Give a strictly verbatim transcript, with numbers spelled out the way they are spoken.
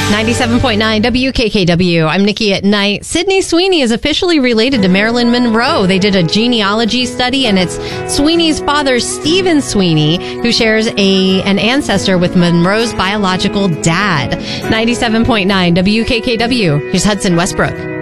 ninety-seven point nine W K K W. I'm Nikki at Night. Sydney Sweeney is officially related to Marilyn Monroe. They did a genealogy study, and it's Sweeney's father, Stephen Sweeney, who shares a an ancestor with Monroe's biological dad. ninety-seven point nine W K K W. Here's Hudson Westbrook.